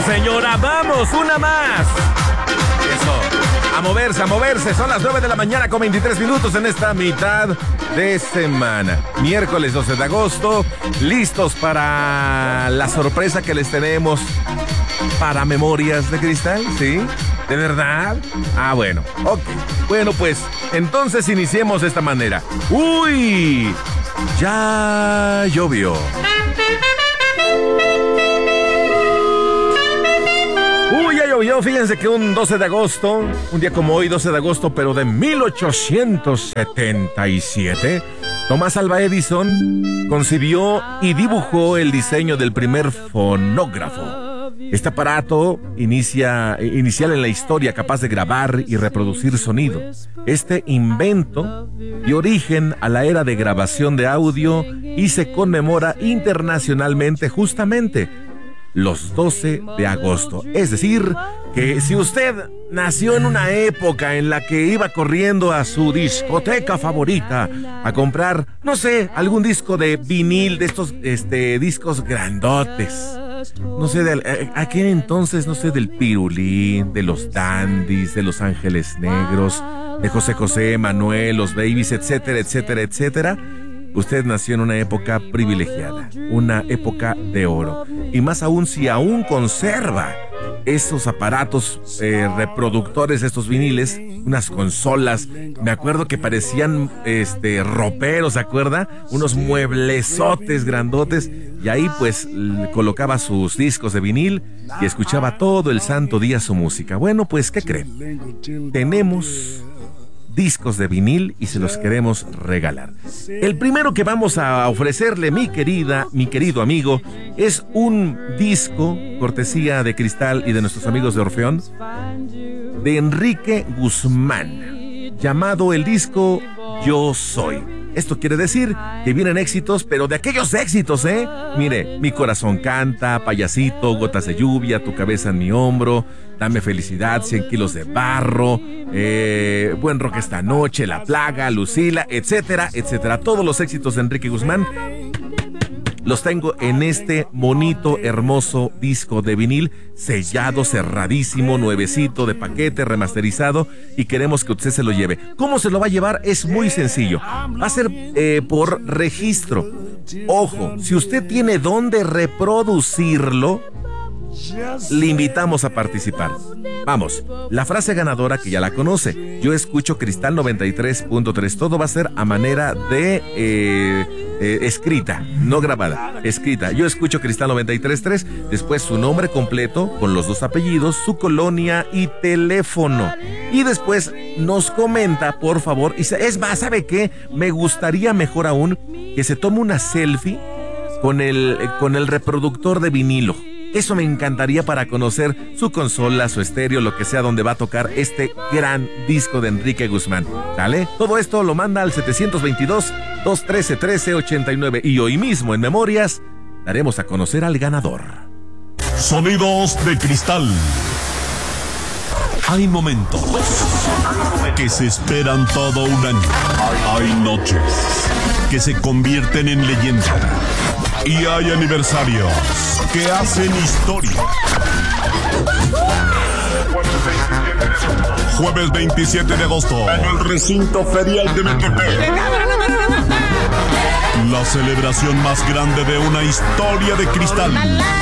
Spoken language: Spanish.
señora. ¡Vamos! ¡Una más! Eso. A moverse. Son las 9 de la mañana con 23 minutos en esta mitad de semana. Miércoles 12 de agosto. Listos para la sorpresa que les tenemos para Memorias de Cristal, ¿sí? ¿De verdad? Ah, bueno. Ok. Bueno, pues, entonces iniciemos de esta manera. ¡Uy! Ya llovió. Ya llovió, fíjense que un 12 de agosto, un día como hoy, 12 de agosto, pero de 1877, Thomas Alva Edison concibió y dibujó el diseño del primer fonógrafo. Este aparato inicial en la historia, capaz de grabar y reproducir sonido. Este invento dio origen a la era de grabación de audio y se conmemora internacionalmente justamente los 12 de agosto. Es decir, que si usted nació en una época en la que iba corriendo a su discoteca favorita a comprar, no sé, algún disco de vinil, de estos discos grandotes, no sé, de aquel entonces, no sé, del Pirulín, de los Dandies, de los Ángeles Negros, de José José, Manuel, los Babies, etcétera, etcétera, etcétera. Usted nació en una época privilegiada, una época de oro. Y más aún si aún conserva esos aparatos reproductores, estos viniles, unas consolas. Me acuerdo que parecían roperos, ¿se acuerda? Unos mueblesotes grandotes. Y ahí pues colocaba sus discos de vinil y escuchaba todo el santo día su música. Bueno, pues, ¿qué cree? Tenemos discos de vinil y se los queremos regalar. El primero que vamos a ofrecerle, mi querido amigo, es un disco cortesía de Cristal y de nuestros amigos de Orfeón, de Enrique Guzmán, llamado el disco Yo Soy. Esto quiere decir que vienen éxitos, pero de aquellos éxitos, ¿eh? Mire, Mi corazón canta, Payasito, Gotas de lluvia, Tu cabeza en mi hombro, Dame felicidad, 100 kilos de barro, Buen rock esta noche, La plaga, Lucila, etcétera, etcétera. Todos los éxitos de Enrique Guzmán los tengo en este bonito, hermoso disco de vinil, sellado, cerradísimo, nuevecito, de paquete, remasterizado, y queremos que usted se lo lleve. ¿Cómo se lo va a llevar? Es muy sencillo. Va a ser por registro. Ojo, si usted tiene dónde reproducirlo, le invitamos a participar. Vamos, la frase ganadora que ya la conoce. Yo escucho Cristal 93.3. Todo va a ser a manera de escrita, no grabada, escrita. Yo escucho Cristal 93.3. Después su nombre completo con los dos apellidos, su colonia y teléfono. Y después nos comenta, por favor. Y es más, ¿sabe qué? Me gustaría mejor aún que se tome una selfie con el reproductor de vinilo. Eso me encantaría para conocer su consola, su estéreo, lo que sea donde va a tocar este gran disco de Enrique Guzmán. ¿Sale? Todo esto lo manda al 722-213-1389. Y hoy mismo en Memorias daremos a conocer al ganador. Sonidos de Cristal. Hay momentos que se esperan todo un año. Hay noches que se convierten en leyenda. Y hay aniversarios que hacen historia. Jueves 27 de agosto, en el recinto ferial de Metepec. La celebración más grande de una historia de Cristal.